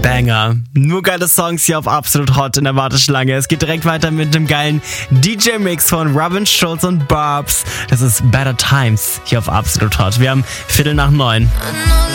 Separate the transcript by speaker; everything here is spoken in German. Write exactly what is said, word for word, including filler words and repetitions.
Speaker 1: Banger. Nur geile Songs hier auf Absolut Hot in der Warteschlange. Es geht direkt weiter mit dem geilen D J-Mix von Robin Schulz und Barbs. Das ist Better Times hier auf Absolut Hot. Wir haben Viertel nach neun.